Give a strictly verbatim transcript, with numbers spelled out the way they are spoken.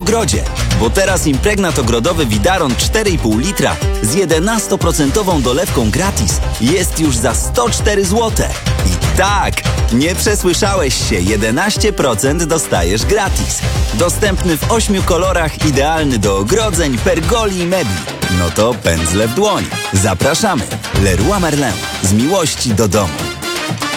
ogrodzie. Bo teraz impregnat ogrodowy Widaron cztery i pół litra z jedenastoprocentową dolewką gratis jest już za sto cztery złote. I tak, nie przesłyszałeś się, jedenaście procent dostajesz gratis. Dostępny w ośmiu kolorach, idealny do ogrodzeń, pergoli i mebli. No to pędzle w dłoń. Zapraszamy. Leroy Merlin. Z miłości do domu.